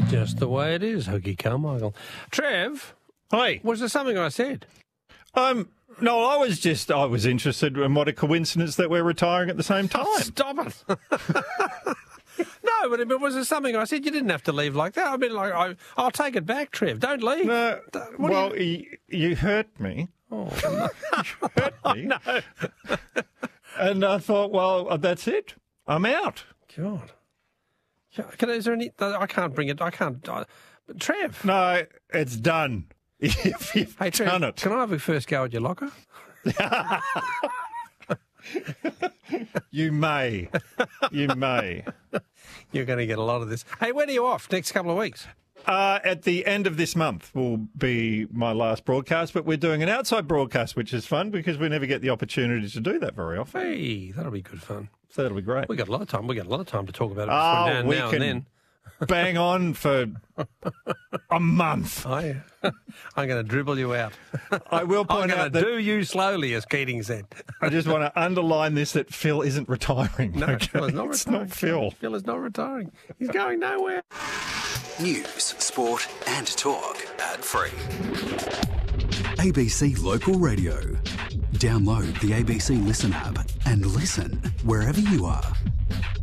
Just the way it is, Hookie Carmichael. Trev, Hi. was there something I said? No, I was interested in what a coincidence that we're retiring at the same time. Stop it. No, but was there something I said? You didn't have to leave like that. I mean, I'll take it back, Trev. Don't leave. No, you hurt me. Oh, no. You hurt me. No. And I thought, well, that's it. I'm out. God. Is there any... I can't bring it... I can't... Trev. No, it's done. You've Hey, Trev, done it. can I have a first go at your locker? You may. You may. You're going to get a lot of this. Hey, when are you off? Next couple of weeks? At the end of this month will be my last broadcast, but we're doing an outside broadcast, which is fun because we never get the opportunity to do that very often. Hey, that'll be good fun. So that'll be great. We got a lot of time. We got a lot of time to talk about it between now and then. Bang on for a month. I'm going to dribble you out. I will point I'm out going to that do you slowly, as Keating said. I just want to underline this, that Phil isn't retiring. No, okay? Phil is not It's retiring. not Phil. Phil is not retiring. He's going nowhere. News, sport and talk ad-free. ABC Local Radio. Download the ABC Listen app and listen wherever you are.